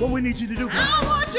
What we need you to do, I want you